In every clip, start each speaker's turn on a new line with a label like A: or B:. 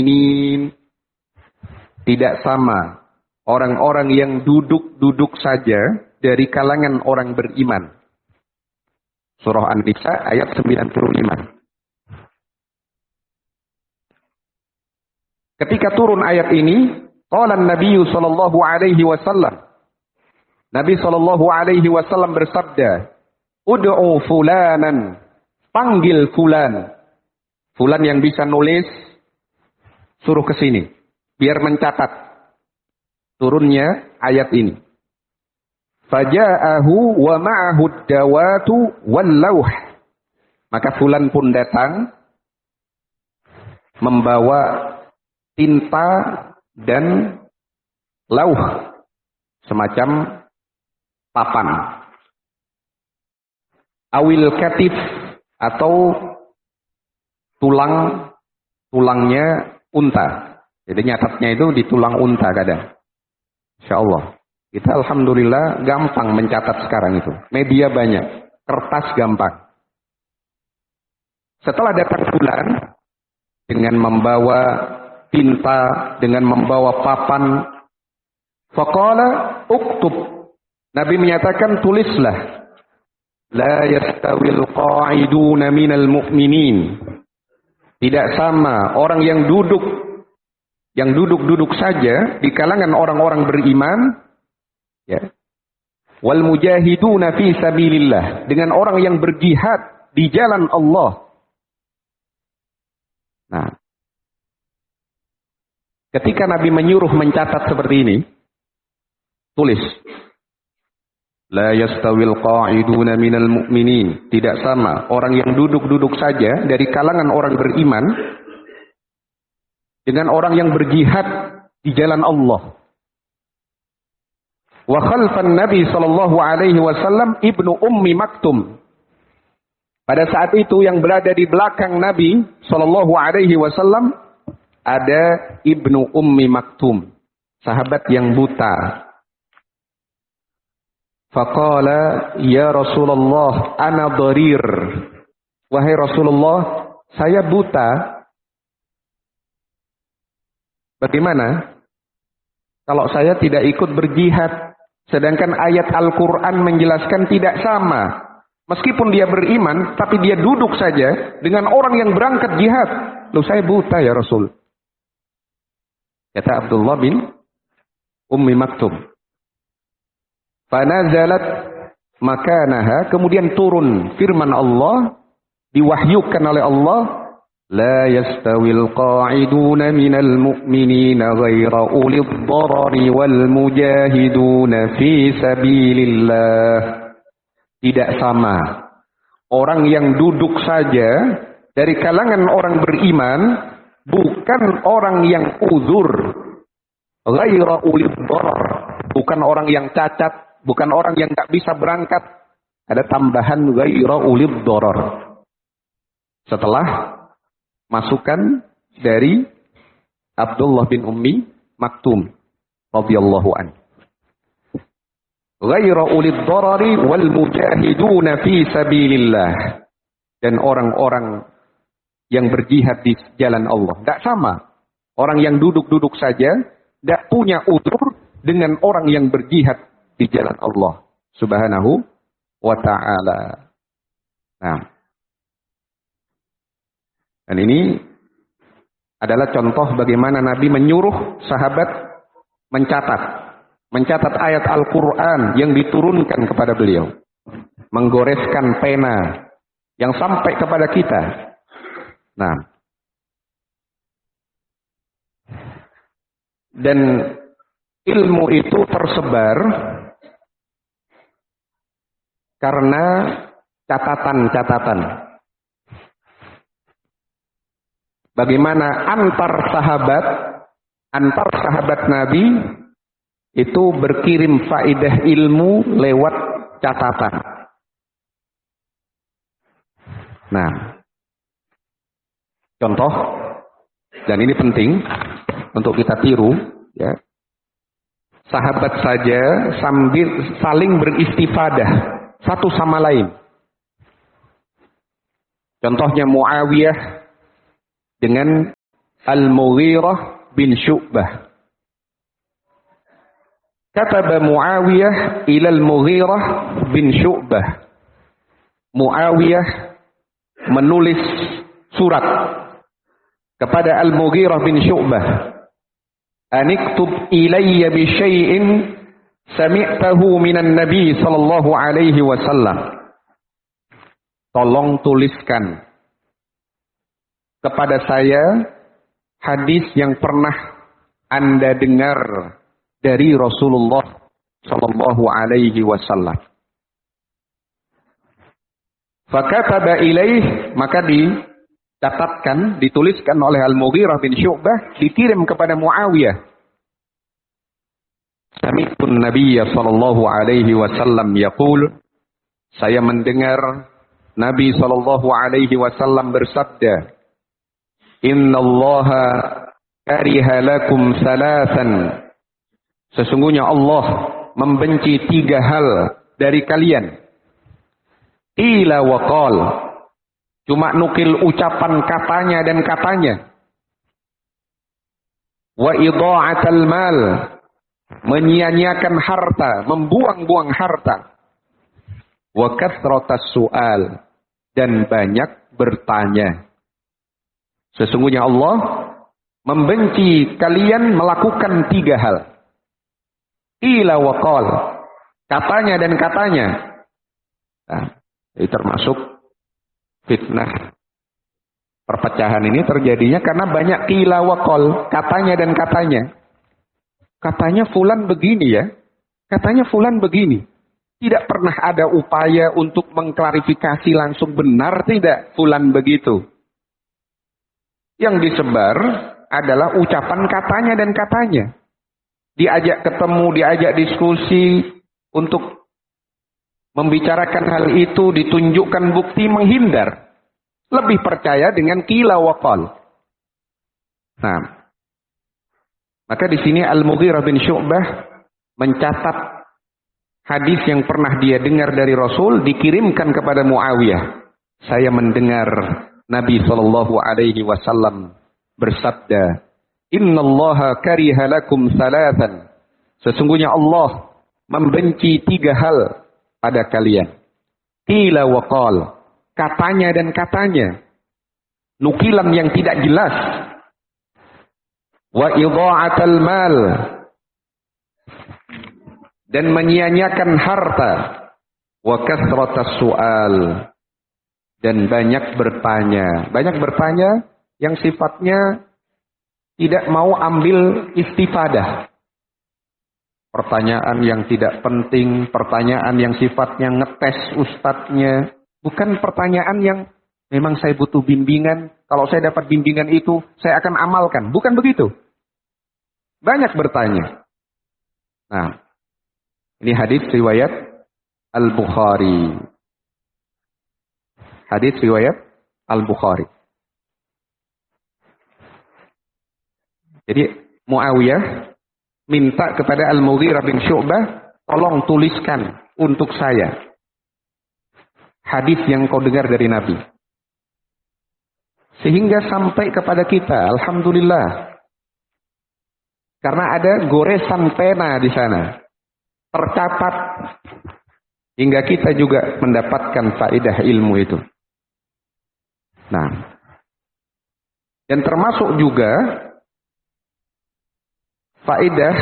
A: Tidak sama orang-orang yang duduk-duduk saja dari kalangan orang beriman. Surah An-Nisa ayat 95. Ketika turun ayat ini, qala Nabi sallallahu alaihi wasallam. Nabi sallallahu alaihi wasallam bersabda, "Ud'u fulanan." Panggil fulan. Fulan yang bisa nulis, suruh ke sini biar mencatat turunnya ayat ini. Faja'ahu wa ma'ahu ad-dawatu wal lawh. Maka fulan pun datang membawa tinta dan lauh, semacam papan. Awil katif, atau tulangnya unta. Jadi nyatatnya itu di tulang unta kadang. Insya Allah. Kita alhamdulillah gampang mencatat sekarang itu. Media banyak. Kertas gampang. Setelah datang fulan dengan membawa tinta, dengan membawa papan, faqala uktub. Nabi menyatakan tulislah. La yastawil qa'iduna minal mu'minin. Tidak sama orang yang duduk saja di kalangan orang-orang beriman, ya. Wal mujahiduna fi sabilillah, dengan orang yang berjihad di jalan Allah. Nah, ketika Nabi menyuruh mencatat seperti ini, tulis. La yastawil qa'iduna minal mu'minin. Tidak sama orang yang duduk-duduk saja dari kalangan orang beriman dengan orang yang berjihad di jalan Allah. Wa khalfan Nabi sallallahu alaihi wasallam Ibnu Ummi Maktum. Pada saat itu yang berada di belakang Nabi sallallahu alaihi wasallam ada Ibnu Ummi Maktum, sahabat yang buta. Faqala ya Rasulullah ana dharir. Wahai Rasulullah, saya buta. Bagaimana kalau saya tidak ikut berjihad, sedangkan ayat Al-Quran menjelaskan tidak sama. Meskipun dia beriman, tapi dia duduk saja dengan orang yang berangkat jihad. Loh, saya buta ya Rasul. Kata Abdullah bin Ummi Maktum. Fanazalat makanaha, kemudian turun firman Allah, diwahyukan oleh Allah, la yastawil qa'iduna minal mu'minina ghaira ulil dharari wal mujahiduna fi sabilillah. Tidak sama orang yang duduk saja dari kalangan orang beriman, bukan orang yang uzur, ghaira ulil dharar, bukan orang yang cacat, bukan orang yang tak bisa berangkat. Ada tambahan ghaira ulil dharar. Setelah masukan dari Abdullah bin Ummi Maktum radhiyallahu anhu. Ghaira ulil dharari wal mujahiduna fi sabilillah. Dan orang-orang yang berjihad di jalan Allah. Tidak sama. Orang yang duduk-duduk saja, tidak punya udzur dengan orang yang berjihad di jalan Allah subhanahu wa ta'ala. Nah, dan ini adalah contoh bagaimana Nabi menyuruh sahabat mencatat ayat Al-Quran yang diturunkan kepada beliau, menggoreskan pena yang sampai kepada kita. Nah, dan ilmu itu tersebar karena catatan-catatan. Bagaimana antar sahabat Nabi itu berkirim faidah ilmu lewat catatan. Nah, contoh, dan ini penting untuk kita tiru, ya. Sahabat saja sambil saling beristifadah satu sama lain. Contohnya Muawiyah dengan Al-Mughirah bin Syu'bah. Kataba Muawiyah ila Al-Mughirah bin Syu'bah. Muawiyah menulis surat kepada Al-Mughirah bin Syu'bah. Aniktub ilayya bi syai'in sami'tahu minan Nabi sallallahu alaihi wasallam. Tolong tuliskan kepada saya hadis yang pernah Anda dengar dari Rasulullah sallallahu alaihi wasallam. Fakataba ilaih, maka dicatatkan, dituliskan oleh Al-Mughirah bin Syu'bah, dikirim kepada Muawiyah. Sami'tun Nabiyya sallallahu alaihi wasallam yaqul, saya mendengar Nabi sallallahu alaihi wasallam bersabda, Innallaha kariha lakum salasan. Sesungguhnya Allah membenci 3 hal dari kalian. Ila wa qal. Cuma nukil ucapan katanya dan katanya. Wa idha'atal mal. Menyia-nyiakan harta, membuang-buang harta. Wa kathratas su'al, dan banyak bertanya. Sesungguhnya Allah membenci kalian melakukan 3 hal. Ila wa qal, katanya dan katanya. Nah, ini termasuk fitnah. Perpecahan ini terjadinya karena banyak qila wa qal, katanya dan katanya. Katanya fulan begini ya, katanya fulan begini. Tidak pernah ada upaya untuk mengklarifikasi langsung benar tidak fulan begitu. Yang disebar adalah ucapan katanya dan katanya. Diajak ketemu, diajak diskusi untuk membicarakan hal itu, ditunjukkan bukti, menghindar. Lebih percaya dengan qila wa qal. Nah, maka di sini Al-Mughirah bin Syu'bah mencatat hadis yang pernah dia dengar dari Rasul, dikirimkan kepada Muawiyah. Saya mendengar Nabi sallallahu alaihi wasallam bersabda, Innallaha kariha lakum salatan. Sesungguhnya Allah membenci 3 hal pada kalian. Qila wa qal, katanya dan katanya. Nukilan yang tidak jelas. Wa idha'atal mal, dan menyia-nyiakan harta. Wa kathratas su'al, dan banyak bertanya. Banyak bertanya yang sifatnya tidak mau ambil istifadah. Pertanyaan yang tidak penting, pertanyaan yang sifatnya ngetes ustadznya. Bukan pertanyaan yang memang saya butuh bimbingan, kalau saya dapat bimbingan itu, saya akan amalkan. Bukan begitu. Banyak bertanya. Nah, ini hadis riwayat Al-Bukhari. Hadis riwayat Al-Bukhari. Jadi Muawiyah minta kepada Al-Mughirah bin Syu'bah, tolong tuliskan untuk saya hadis yang kau dengar dari Nabi. Sehingga sampai kepada kita, alhamdulillah. Karena ada goresan pena di sana. Tercatat. Hingga kita juga mendapatkan faedah ilmu itu. Nah. Dan termasuk juga faedah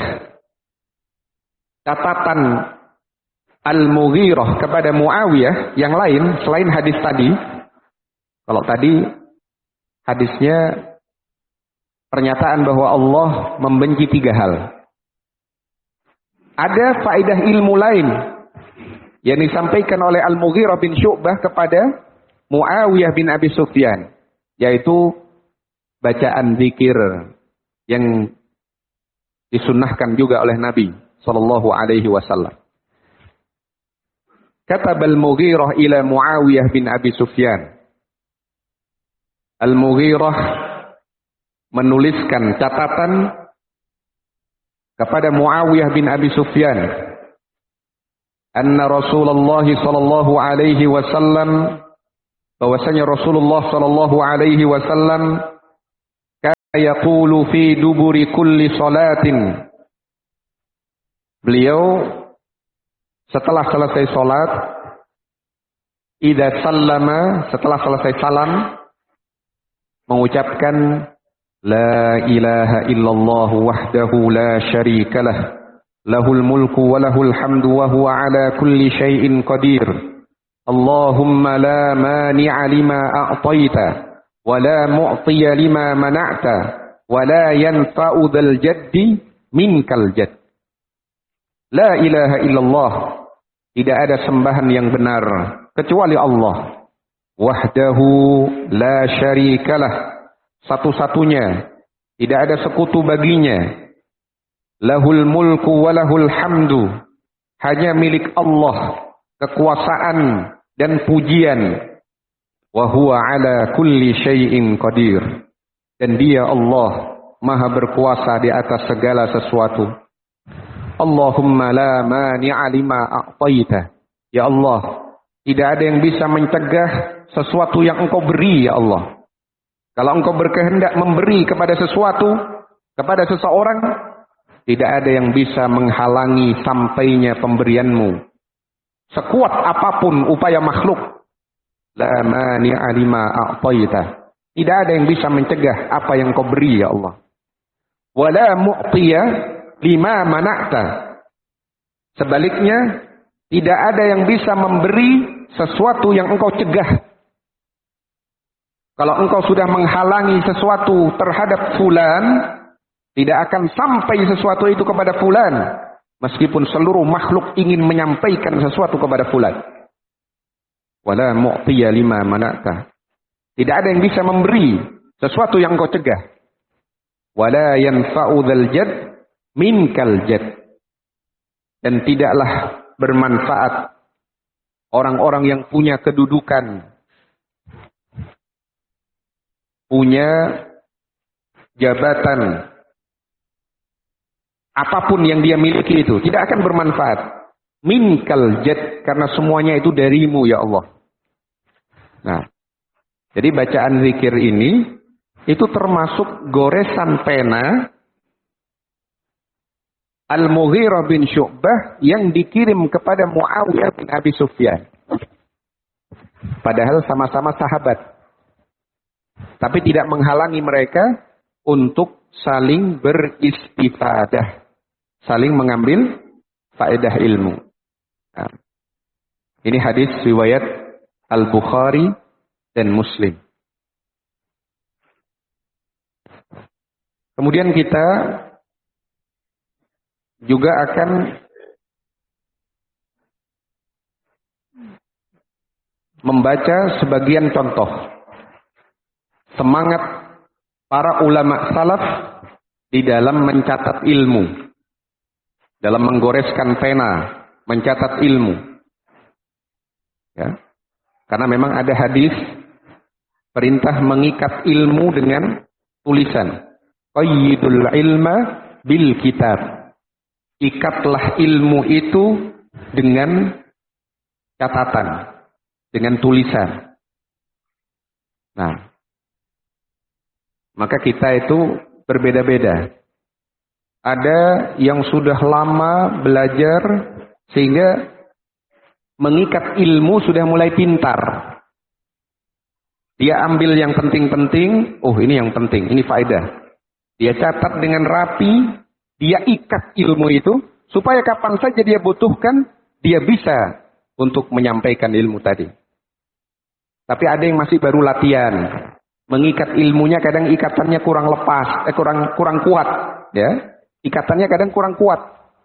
A: catatan Al-Mughirah kepada Muawiyah yang lain selain hadis tadi. Kalau tadi hadisnya pernyataan bahwa Allah membenci 3 hal. Ada faedah ilmu lain yang disampaikan oleh Al-Mughirah bin Syu'bah kepada Muawiyah bin Abi Sufyan, yaitu bacaan zikir yang disunnahkan juga oleh Nabi sallallahu alaihi wasallam. Kataba Al-Mughirah ila Muawiyah bin Abi Sufyan. Al-Mughirah menuliskan catatan kepada Muawiyah bin Abi Sufyan, anna Rasulullah sallallahu alaihi wasallam, bahwasanya Rasulullah sallallahu alaihi wasallam yaqulu fi duburi kulli salatin. Beliau setelah selesai salat, idza sallama, setelah selesai salam, mengucapkan la ilaha illallah wahdahu la syarika lah, lahul mulku wa lahul hamdu wa huwa ala kulli syai'in qadir. Allahumma la mani'a lima a'taita wa la mu'tiya lima mana'ta wa la yanfa'u dzal jaddi minkal jadd. La ilaha illallah, tidak ada sembahan yang benar kecuali Allah. Wahdahu la syarikalah, satu-satunya, tidak ada sekutu baginya. Lahul mulku wa lahul hamdu, hanya milik Allah kekuasaan dan pujian. Wa huwa ala kulli syai'in qadir, dan dia Allah maha berkuasa di atas segala sesuatu. Allahumma la mani'a lima a'taita. Ya Allah, tidak ada yang bisa mencegah sesuatu yang engkau beri, ya Allah. Kalau engkau berkehendak memberi kepada sesuatu, kepada seseorang, tidak ada yang bisa menghalangi sampainya pemberianmu. Sekuat apapun upaya makhluk, la mani'a lima a'taita, tidak ada yang bisa mencegah apa yang engkau beri, ya Allah. Wala mu'tiya lima mana'ta, sebaliknya tidak ada yang bisa memberi sesuatu yang engkau cegah. Kalau engkau sudah menghalangi sesuatu terhadap fulan, tidak akan sampai sesuatu itu kepada fulan, meskipun seluruh makhluk ingin menyampaikan sesuatu kepada fulan. Wala mu'tiya lima mana'ta, tidak ada yang bisa memberi sesuatu yang engkau cegah. Wala yanfa'u dzal jadd minkal jadd, dan tidaklah bermanfaat orang-orang yang punya kedudukan, punya jabatan, apapun yang dia miliki itu tidak akan bermanfaat. Minkal jadd, karena semuanya itu darimu, ya Allah. Nah, jadi bacaan zikir ini itu termasuk goresan pena Al-Mughirah bin Syu'bah yang dikirim kepada Muawiyah bin Abi Sufyan. Padahal sama-sama sahabat, tapi tidak menghalangi mereka untuk saling beristifadah, saling mengambil faedah ilmu. Nah, ini hadis riwayat Al-Bukhari dan Muslim. Kemudian kita juga akan membaca sebagian contoh semangat para ulama salaf di dalam mencatat ilmu, dalam menggoreskan pena, mencatat ilmu. Ya. Karena memang ada hadis perintah mengikat ilmu dengan tulisan. Qayyidul ilma bil kitab. Ikatlah ilmu itu dengan catatan, dengan tulisan. Nah, maka kita itu berbeda-beda. Ada yang sudah lama belajar sehingga mengikat ilmu sudah mulai pintar. Dia ambil yang penting-penting, oh ini yang penting, ini faedah. Dia catat dengan rapi. Dia ikat ilmu itu, supaya kapan saja dia butuhkan, dia bisa untuk menyampaikan ilmu tadi. Tapi ada yang masih baru latihan. Mengikat ilmunya kadang ikatannya kurang lepas, kurang kuat. Ya, ikatannya kadang kurang kuat.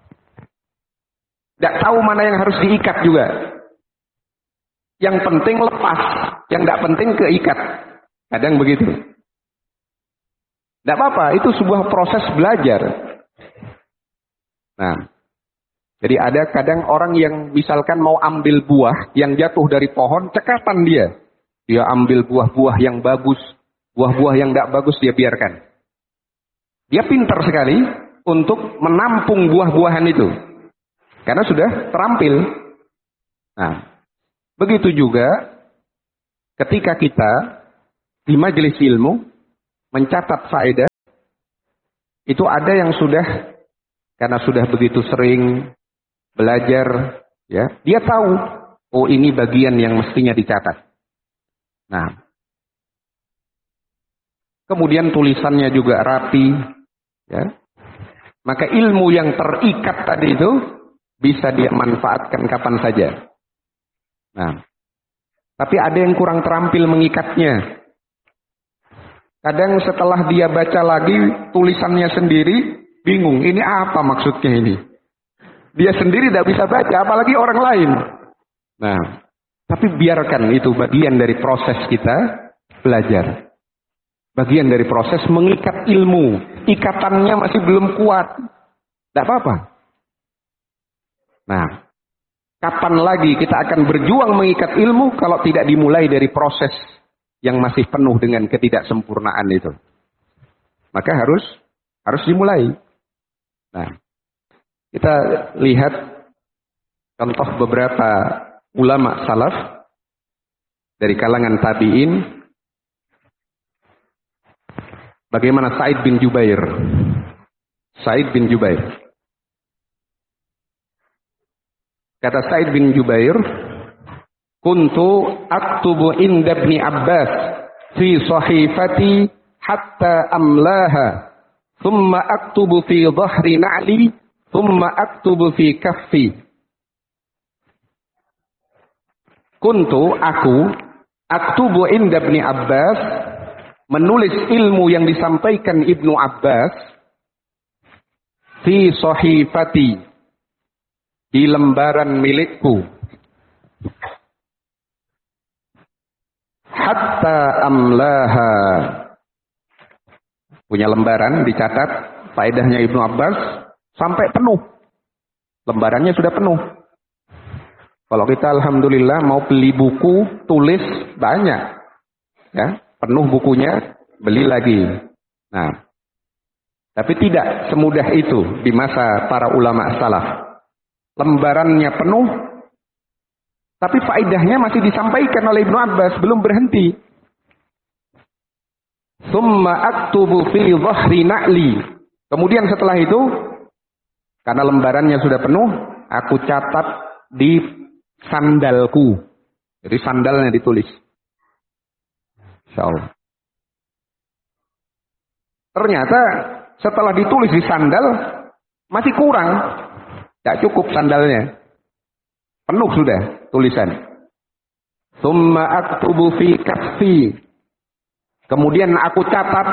A: Tidak tahu mana yang harus diikat juga. Yang penting lepas, yang tidak penting keikat. Kadang begitu. Tidak apa-apa, itu sebuah proses belajar. Nah, jadi ada kadang orang yang misalkan mau ambil buah yang jatuh dari pohon, cekatan dia. Dia ambil buah-buah yang bagus, buah-buah yang tidak bagus dia biarkan. Dia pintar sekali untuk menampung buah-buahan itu. Karena sudah terampil. Nah, begitu juga ketika kita di majelis ilmu mencatat faedah. Itu ada yang sudah, karena sudah begitu sering belajar, ya, dia tahu, oh ini bagian yang mestinya dicatat. Nah, kemudian tulisannya juga rapi, ya. Maka ilmu yang terikat tadi itu bisa dia manfaatkan kapan saja. Nah, tapi ada yang kurang terampil mengikatnya. Kadang setelah dia baca lagi tulisannya sendiri, bingung, ini apa maksudnya ini? Dia sendiri tidak bisa baca, apalagi orang lain. Nah, tapi biarkan itu bagian dari proses kita belajar. Bagian dari proses mengikat ilmu. Ikatannya masih belum kuat. Tidak apa-apa. Nah, kapan lagi kita akan berjuang mengikat ilmu kalau tidak dimulai dari proses yang masih penuh dengan ketidaksempurnaan itu. Maka harus dimulai. Nah, kita lihat contoh beberapa ulama salaf dari kalangan tabi'in. Bagaimana Sa'id bin Jubair? Sa'id bin Jubair. Kata Sa'id bin Jubair, kuntu aktubu inda Ibni Abbas fi sahifati hatta amlaha, thumma aktubu fi dhahri na'li, thumma aktubu fi kaffi. Kuntu aku aktubu inda Ibni Abbas, menulis ilmu yang disampaikan Ibnu Abbas fi sahifati, di lembaran milikku, hatta amlaha, punya lembaran dicatat faedahnya Ibnu Abbas sampai penuh, lembarannya sudah penuh. Kalau kita alhamdulillah mau beli buku tulis banyak, ya, penuh bukunya, beli lagi. Nah, tapi tidak semudah itu di masa para ulama salaf. Lembarannya penuh, tapi faedahnya masih disampaikan oleh Ibnu Abbas, belum berhenti. Tsumma aktubu fi dhahri na'li. Kemudian setelah itu, karena lembarannya sudah penuh, aku catat di sandalku. Jadi sandalnya ditulis. Insyaallah. Ternyata setelah ditulis di sandal masih kurang, tidak cukup sandalnya, penuh sudah tulisan. Tsumma aktubu fi kaffi. Kemudian aku catat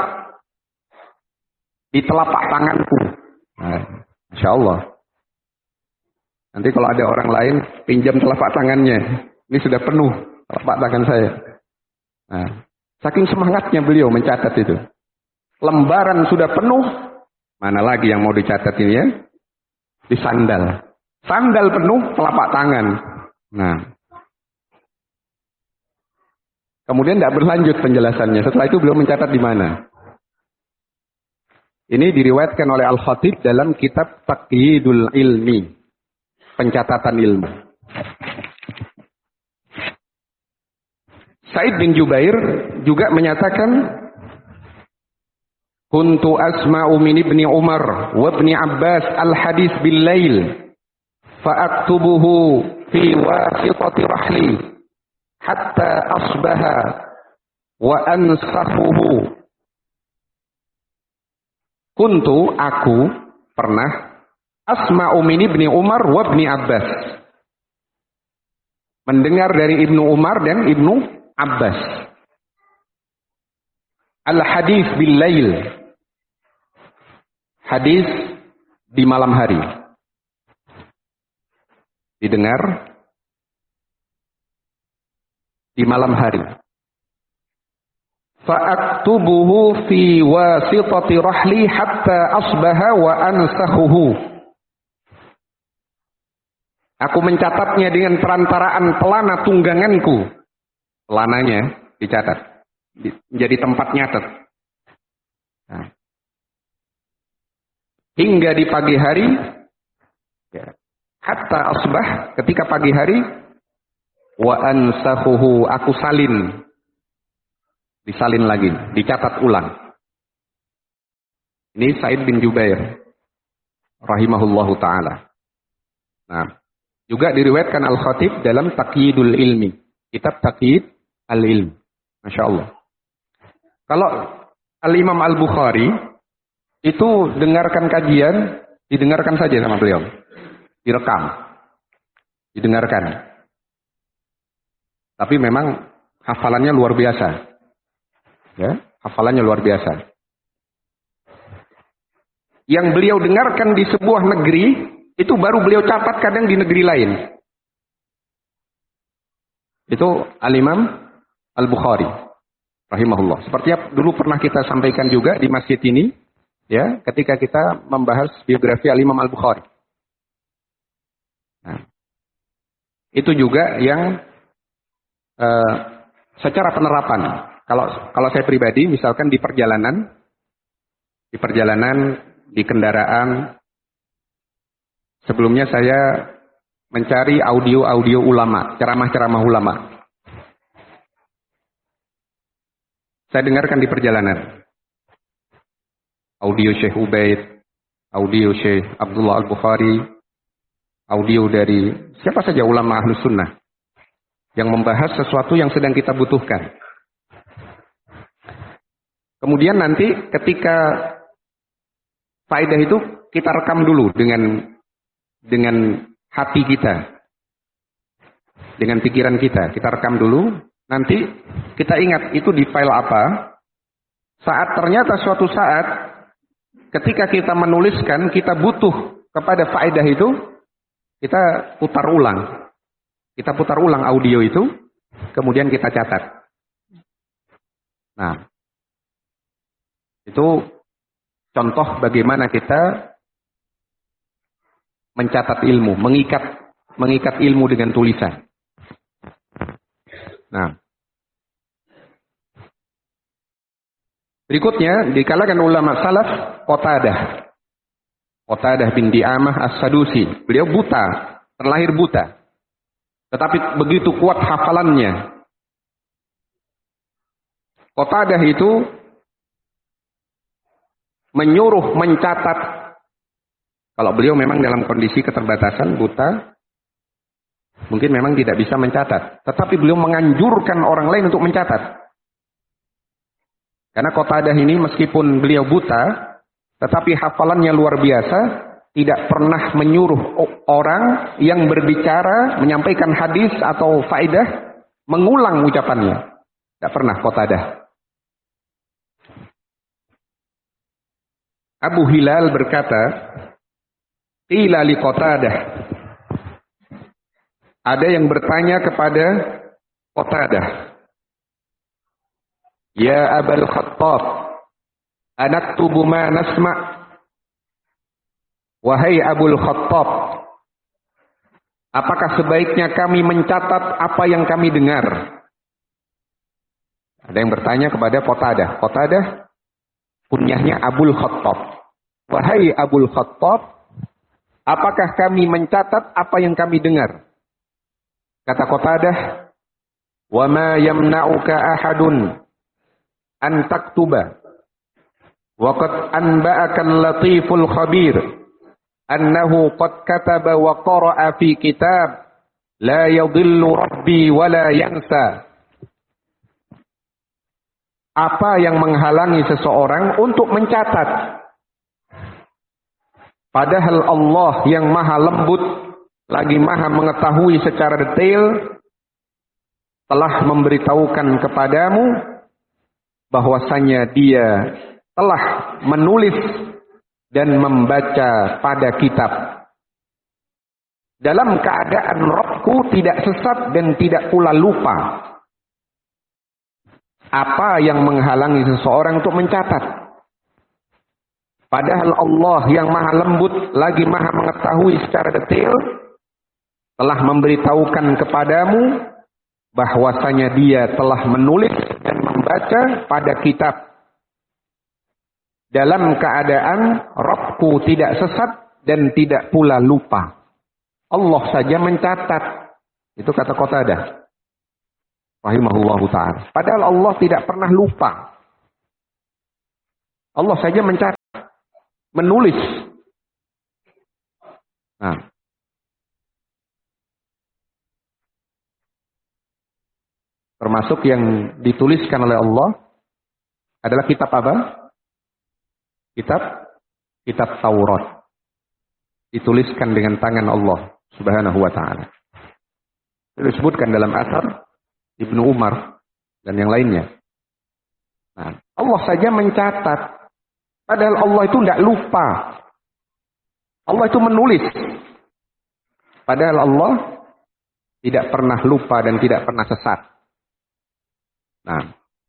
A: di telapak tanganku. Nah, insyaallah. Nanti kalau ada orang lain pinjam telapak tangannya, ini sudah penuh telapak tangan saya. Nah, saking semangatnya beliau mencatat itu. Lembaran sudah penuh, mana lagi yang mau dicatat ini ya? Di sandal. Sandal penuh, telapak tangan. Nah. Kemudian tidak berlanjut penjelasannya. Setelah itu beliau mencatat di mana? Ini diriwayatkan oleh Al-Khatib dalam kitab Taqyidul Ilmi. Pencatatan ilmu. Sa'id bin Jubair juga menyatakan, kuntu asma'u min ibni Umar wa ibni Abbas al-hadis bil lail fa aktubuhu fi wasitati rahli hatta asbaha wa ansakhuhu. Kuntu, aku pernah asma'u min ibni Umar wa ibni Abbas, mendengar dari Ibnu Umar dan Ibnu Abbas, al-hadis bil lail, hadis di malam hari, didengar di malam hari. Fa'aktubuhu fi wasitati rahli hatta asbaha wa ansakhuhu. Aku mencatatnya dengan perantaraan pelana tungganganku. Pelananya dicatat, menjadi tempat nyatet. Nah. Hingga di pagi hari, ya, hatta asbah, ketika pagi hari, wa ansakhuhu, aku salin, disalin lagi, dicatat ulang. Ini Sa'id bin Jubair rahimahullahu taala. Nah, juga diriwayatkan Al-Khatib dalam Taqyidul Ilmi, kitab Taqyid Al-Ilm. Masya Allah. Kalau Al-Imam Al-Bukhari itu dengarkan kajian, didengarkan saja sama beliau. Direkam. Didengarkan. Tapi memang hafalannya luar biasa. Ya, hafalannya luar biasa. Yang beliau dengarkan di sebuah negeri, itu baru beliau catat kadang di negeri lain. Itu Al-Imam Al-Bukhari rahimahullah. Seperti yang dulu pernah kita sampaikan juga di masjid ini, ya, ketika kita membahas biografi Al-Imam Al-Bukhari. Nah, itu juga yang secara penerapan. Kalau saya pribadi, misalkan di perjalanan, di kendaraan, sebelumnya saya mencari audio ulama, ceramah-ceramah ulama. Saya dengarkan di perjalanan. Audio Syekh Ubaid, audio Syekh Abdullah Al-Bukhari, audio dari siapa saja ulama Ahlus Sunnah yang membahas sesuatu yang sedang kita butuhkan. Kemudian nanti ketika faedah itu kita rekam dulu dengan hati kita, dengan pikiran kita rekam dulu. Nanti kita ingat itu di file apa. Saat ternyata suatu saat ketika kita menuliskan, kita butuh kepada faedah itu, kita putar ulang. Kita putar ulang audio itu, kemudian kita catat. Nah, itu contoh bagaimana kita mencatat ilmu, mengikat ilmu dengan tulisan. Nah, berikutnya di kalangan ulama salaf, Qatadah bin Di'amah As-Sadusi. Beliau buta, terlahir buta. Tetapi begitu kuat hafalannya. Qatadah itu menyuruh mencatat. Kalau beliau memang dalam kondisi keterbatasan, buta, mungkin memang tidak bisa mencatat. Tetapi beliau menganjurkan orang lain untuk mencatat. Karena Qatadah ini meskipun beliau buta, tetapi hafalannya luar biasa. Tidak pernah menyuruh orang yang berbicara, menyampaikan hadis atau faedah, mengulang ucapannya. Tidak pernah Qatadah. Abu Hilal berkata, qila li Qatadah. Ada yang bertanya kepada Qatadah. Ya Abul Khattab, anaktubu ma nasma'. Wahai Abul Khattab, apakah sebaiknya kami mencatat apa yang kami dengar? Ada yang bertanya kepada Qatadah. Qatadah kunyahnya Abul Khattab. Wahai Abul Khattab, apakah kami mencatat apa yang kami dengar? Kata Qatadah, wa ma yamna'uka ahadun an taktuba wa qad anba'aka al-latiful khabir annahu qad kataba wa qara'a fi kitab la yadhillu rabbi wa la yansa. Apa yang menghalangi seseorang untuk mencatat? Padahal Allah yang maha lembut, lagi maha mengetahui secara detail, telah memberitahukan kepadamu bahwasanya Dia telah menulis dan membaca pada kitab. Dalam keadaan Rabbku tidak sesat dan tidak pula lupa. Apa yang menghalangi seseorang untuk mencatat? Padahal Allah yang maha lembut, lagi maha mengetahui secara detail, telah memberitahukan kepadamu bahwasanya Dia telah menulis dan membaca pada kitab. Dalam keadaan Rabbku tidak sesat dan tidak pula lupa. Allah saja mencatat. Itu kata Qatadah rahimahullahu ta'ala. Padahal Allah tidak pernah lupa. Allah saja mencatat. menulis. Nah, termasuk yang dituliskan oleh Allah adalah kitab apa? Kitab Taurat. Dituliskan dengan tangan Allah Subhanahu wa taala. Disebutkan dalam asar Ibnu Umar dan yang lainnya. Nah, Allah saja mencatat. Padahal Allah itu tidak lupa. Allah itu menulis. Padahal Allah tidak pernah lupa dan tidak pernah sesat. Nah,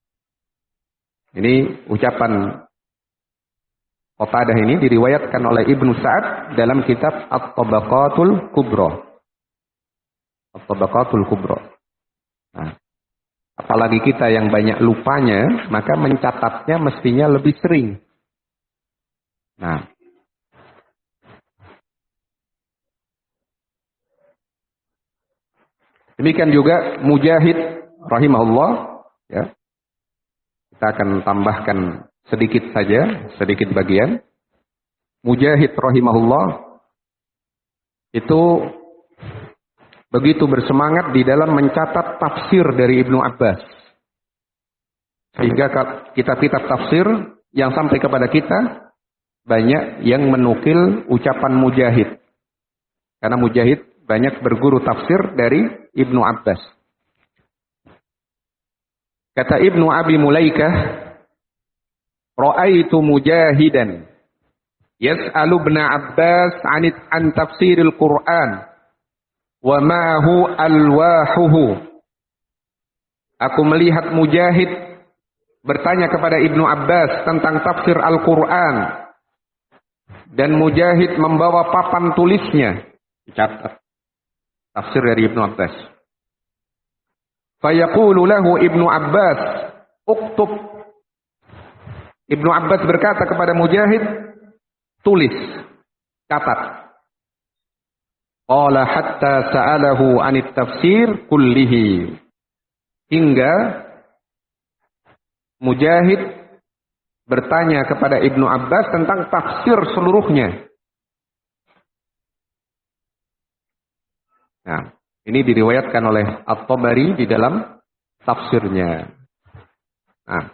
A: ini ucapan Qatadah ini diriwayatkan oleh Ibnu Sa'ad dalam kitab At-Tabaqatul Kubra. At-Tabaqatul Kubra. Nah, apalagi kita yang banyak lupanya, maka mencatatnya mestinya lebih sering. Nah, demikian juga Mujahid rahimahullah, ya. Kita akan tambahkan sedikit saja, sedikit bagian. Mujahid rahimahullah itu begitu bersemangat di dalam mencatat tafsir dari Ibnu Abbas. Sehingga kitab-kitab tafsir yang sampai kepada kita banyak yang menukil ucapan Mujahid. Karena Mujahid banyak berguru tafsir dari Ibnu Abbas. Kata Ibnu Abi Mulaikah, ra'aitu Mujahidan yas'alu Ibnu Abbas an tafsiril Qur'an wa ma'ahu alwahuhu. Aku melihat Mujahid bertanya kepada Ibnu Abbas tentang tafsir Al-Qur'an dan Mujahid membawa papan tulisnya. Dicatat tafsir dari Ibnu Abbas. Fayaqulu lahu Ibnu Abbas, uktub. Ibnu Abbas berkata kepada Mujahid, tulis, catat. Qala hatta sa'alahu 'anit tafsir kullihi. Hingga Mujahid bertanya kepada Ibnu Abbas tentang tafsir seluruhnya. Nah, ini diriwayatkan oleh At-Tabari di dalam tafsirnya. Nah,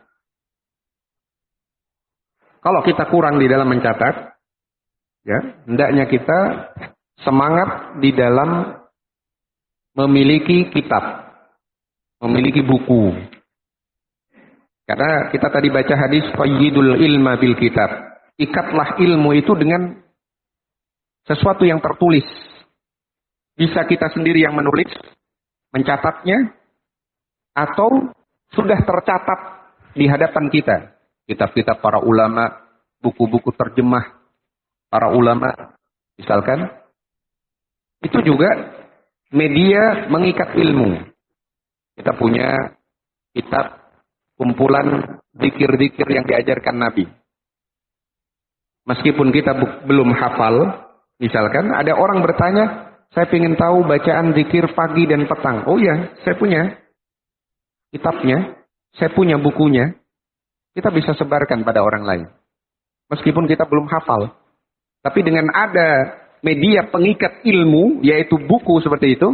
A: kalau kita kurang di dalam mencatat, ya, hendaknya kita semangat di dalam memiliki kitab, memiliki buku. Karena kita tadi baca hadis qayyidul ilma bil kitab. Ikatlah ilmu itu dengan sesuatu yang tertulis. Bisa kita sendiri yang menulis, mencatatnya, atau sudah tercatat di hadapan kita. Kitab-kitab para ulama, buku-buku terjemah para ulama, misalkan. Itu juga media mengikat ilmu. Kita punya kitab kumpulan zikir-zikir yang diajarkan Nabi. Meskipun kita belum hafal, misalkan ada orang bertanya, saya ingin tahu bacaan zikir pagi dan petang. Oh ya, saya punya kitabnya, saya punya bukunya. Kita bisa sebarkan pada orang lain. Meskipun kita belum hafal. Tapi dengan ada media pengikat ilmu, yaitu buku seperti itu,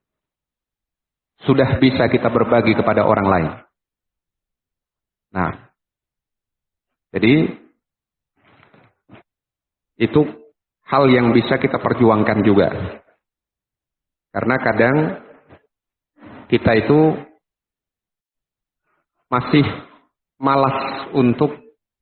A: sudah bisa kita berbagi kepada orang lain. Nah, jadi itu hal yang bisa kita perjuangkan juga. Karena kadang kita itu masih malas untuk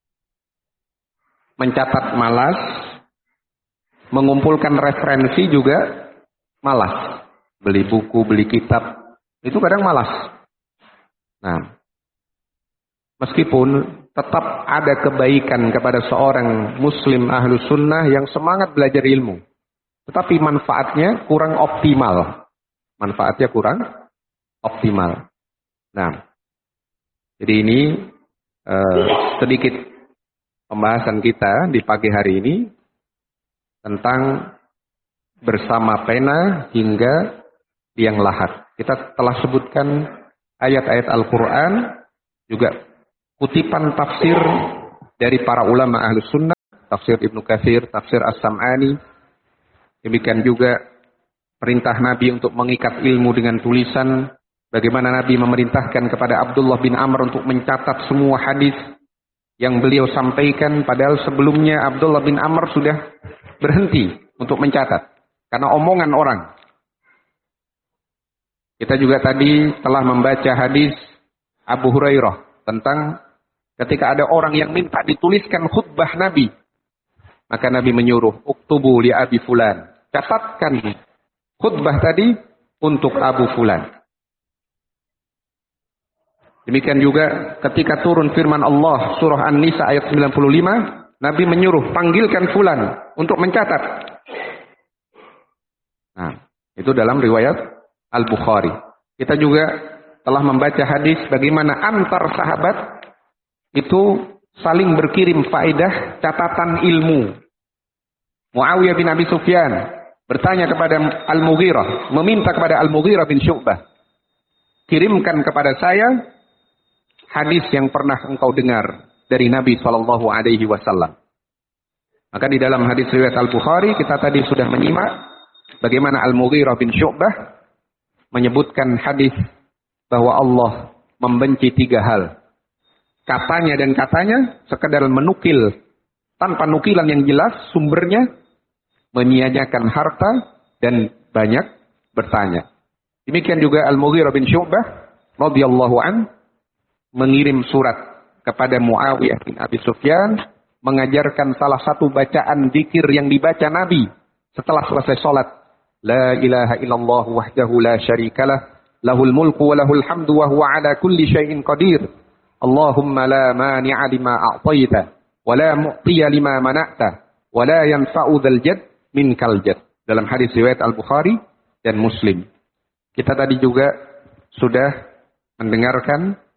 A: mencatat, malas mengumpulkan referensi juga malas. Beli buku, beli kitab, itu kadang malas. Nah, meskipun tetap ada kebaikan kepada seorang muslim ahlus sunnah yang semangat belajar ilmu. Tetapi manfaatnya kurang optimal. Manfaatnya kurang optimal. Nah, jadi ini sedikit pembahasan kita di pagi hari ini tentang bersama pena hingga liang lahat. Kita telah sebutkan ayat-ayat Al-Quran, juga kutipan tafsir dari para ulama ahlus sunnah, tafsir Ibnu Katsir, tafsir As-Sam'ani. Demikian juga perintah Nabi untuk mengikat ilmu dengan tulisan. Bagaimana Nabi memerintahkan kepada Abdullah bin Amr untuk mencatat semua hadis yang beliau sampaikan. Padahal sebelumnya Abdullah bin Amr sudah berhenti untuk mencatat. Karena omongan orang. Kita juga tadi telah membaca hadis Abu Hurairah tentang ketika ada orang yang minta dituliskan khutbah Nabi. Maka Nabi menyuruh, uktubu li Abi Fulan. Catatkan khutbah tadi untuk Abu Fulan. Demikian juga ketika turun firman Allah surah An-Nisa ayat 95, Nabi menyuruh panggilkan fulan untuk mencatat. Nah, itu dalam riwayat Al-Bukhari. Kita juga telah membaca hadis bagaimana antar sahabat itu saling berkirim faedah catatan ilmu. Muawiyah bin Abi Sufyan bertanya kepada Al-Mughirah, meminta kepada Al-Mughirah bin Syu'bah, kirimkan kepada saya hadis yang pernah engkau dengar dari Nabi Shallallahu Alaihi Wasallam. Maka di dalam hadis riwayat Al-Bukhari kita tadi sudah menyimak bagaimana Al-Mughirah bin Syu'bah menyebutkan hadis bahwa Allah membenci 3 hal. Katanya dan katanya sekedar menukil tanpa nukilan yang jelas sumbernya, menyia-nyiakan harta dan banyak bertanya. Demikian juga Al-Mughirah bin Syu'bah radhiyallahu an mengirim surat kepada Muawiyah bin Abi Sufyan mengajarkan salah satu bacaan zikir yang dibaca Nabi setelah selesai salat. La ilaha illallah wahdahu la syarikalah, lahul mulku wa lahul hamdu wa huwa ala kulli syai'in qadir. Allahumma la mani'a lima a'taita wa la mu'tiya lima mana'ta wa la yanfa'u dzal jadd minkal jadd. Dalam hadis riwayat Al-Bukhari dan Muslim. Kita tadi juga sudah mendengarkan